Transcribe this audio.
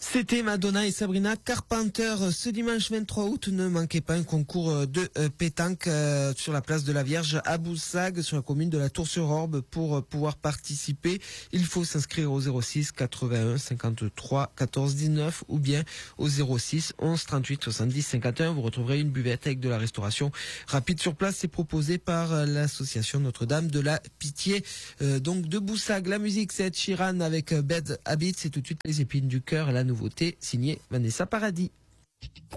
C'était Madonna et Sabrina Carpenter. Ce dimanche 23 août, ne manquez pas un concours de pétanque sur la place de la Vierge à Boussagues, sur la commune de la Tour-sur-Orbe. Pour pouvoir participer, il faut s'inscrire au 06 81 53 14 19 ou bien au 06 11 38 70 51. Vous retrouverez une buvette avec de la restauration rapide sur place. C'est proposé par l'association Notre-Dame de la Pitié. Donc de Boussagues, la musique c'est Ed Sheeran avec Bad Habits. C'est tout de suite les épines du cœur, la nouveauté signée Vanessa Paradis.